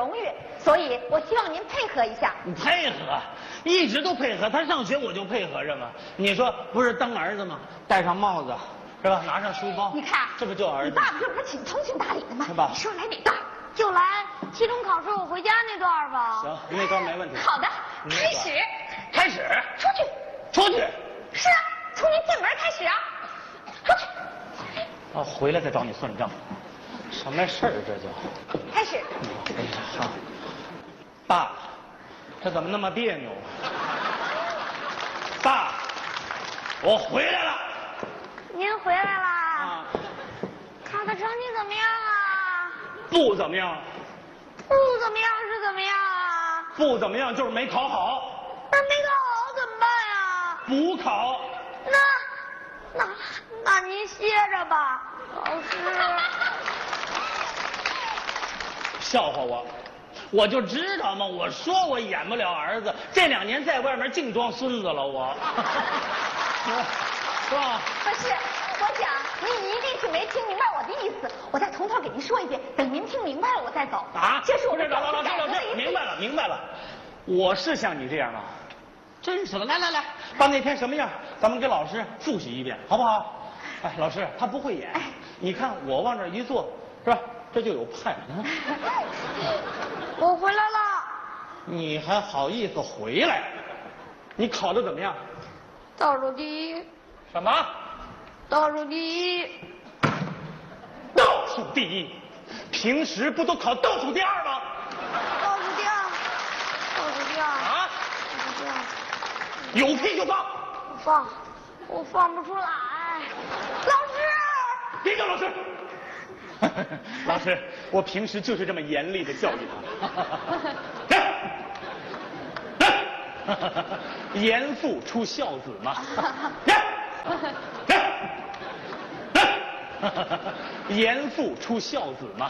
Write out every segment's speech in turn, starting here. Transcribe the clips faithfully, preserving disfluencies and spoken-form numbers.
荣誉，所以我希望您配合一下。 你配合，一直都配合，他上学我就配合着嘛。你说不是当儿子吗？戴上帽子，是吧？拿上书包， 你看， 这不就儿子？ 你爸爸这不是挺通情达理的吗？ 是吧？ 你说来哪段？ 就来期中考试我回家那段吧。 行，那段没问题。 好的，开始， 开始， 出去， 出去。 是啊，从您进门开始啊，出去。 啊，回来再找你算账，什么事儿这叫？ 开始。 哎呀，好，爸，这怎么那么别扭？爸，我回来了。 您回来啦？ 啊， 考的成绩怎么样啊？ 不怎么样。 不怎么样是怎么样啊？ 不怎么样就是没考好。 那没考好怎么办呀？ 补考。 那那那您歇着吧，老师。 笑话我，我就知道嘛，我说我演不了儿子，这两年在外面净装孙子了，我，是吧？ 不是，我想您一定是没听明白我的意思，我再从头给您说一遍，等您听明白了我再走。 啊， 这是我的老老老师老师，明白了明白了，我是像你这样吗？真是的，来来来，把那天什么样，咱们给老师复习一遍，好不好？哎，老师他不会演，你看我往这一坐，是吧？这就有派。 我回来了。 你还好意思回来？你考的怎么样？ 倒数第一。 什么？ 倒数第一。 倒数第一？平时不都考倒数第二吗？ 倒数第二。倒数第二。 啊？ 倒数第二。 有屁就放。 我放，我放不出来。老师。 别叫老师。老师，我平时就是这么严厉的教育他。严父出孝子嘛。严父出孝子嘛。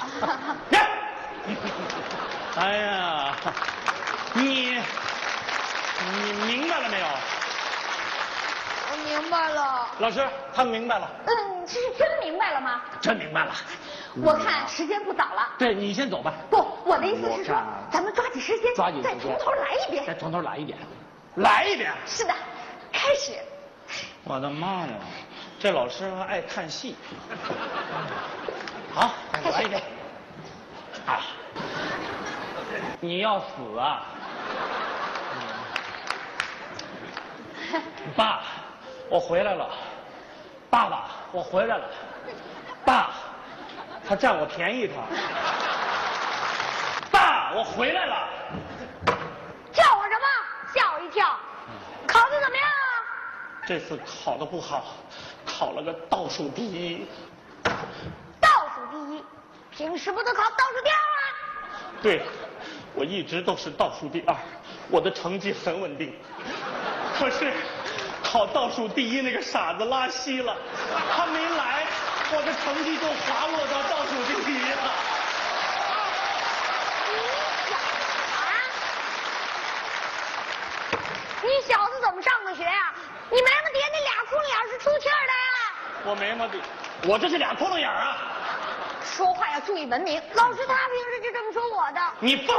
哎呀，你你明白了没有？ 我明白了。 老师，他明白了。 嗯，这是真明白了吗？ 真明白了。 我看时间不早了。 对，你先走吧。 不，我的意思是说我看， 咱们抓紧时间， 抓紧时间再从头来一遍。 再从头来一遍，来一遍。 是的，开始。 我的妈呀，这老师还爱看戏。好，来一遍。啊，你要死啊！爸，我回来了。爸爸，我回来了。爸，他占我便宜他。爸，我回来了。 叫我什么？吓我一跳。考的怎么样啊？ 这次考得不好，考了个倒数第一。 倒数第一，平时不都考倒数第二吗？ 对，我一直都是倒数第二，我的成绩很稳定。可是考倒数第一那个傻子拉稀了，他没来，我的成绩就滑落到倒数第一了。 你小子怎么上的学呀、啊？你眉毛底下那俩窟窿眼是出气儿的呀？ 我眉毛底，我这是俩窟窿眼啊！ 说话要注意文明。 老师他平时就这么说我的。 你放！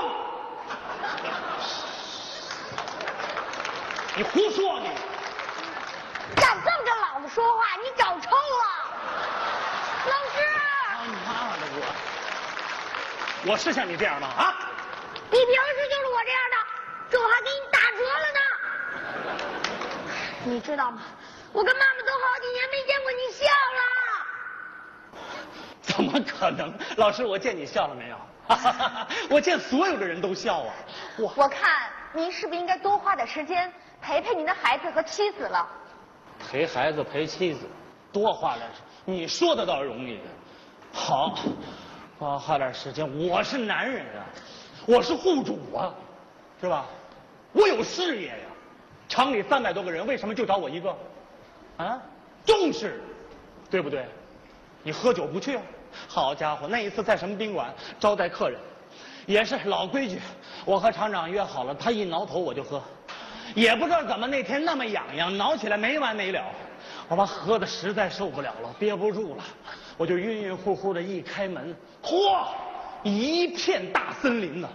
你胡说你！ 敢这么跟老子说话，你找抽了！老师！ 他妈的我！我是像你这样吗？啊！ 你平时就是我这样的，这我还给你打折了呢。你知道吗？我跟妈妈都好几年没见过你笑了。 怎么可能？老师，我见你笑了没有？我见所有的人都笑啊！ 我我看您是不是应该多花点时间陪陪您的孩子和妻子了？ 陪孩子陪妻子，多花点，你说的倒容易。好，多花点时间。我是男人啊，我是户主啊，是吧？我有事业呀。厂里三百多个人，为什么就找我一个？啊，重视，对不对？你喝酒不去啊？好家伙，那一次在什么宾馆招待客人，也是老规矩，我和厂长约好了，他一挠头我就喝，也不知道怎么那天那么痒痒，挠起来没完没了，我把喝的实在受不了了，憋不住了，我就晕晕乎乎的一开门，嚯，一片大森林呢。